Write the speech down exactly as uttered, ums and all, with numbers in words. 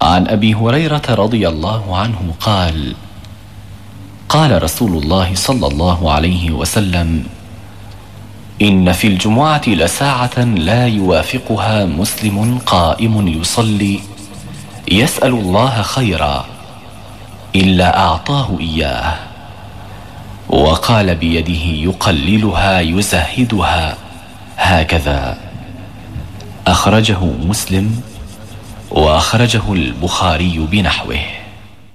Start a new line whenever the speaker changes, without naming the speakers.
عن أبي هريرة رضي الله عنه قال: قال رسول الله صلى الله عليه وسلم: إن في الجمعة لساعة لا يوافقها مسلم قائم يصلي يسأل الله خيرا إلا أعطاه إياه، وقال بيده يقللها يزهدها هكذا. أخرجه مسلم وأخرجه البخاري بنحوه.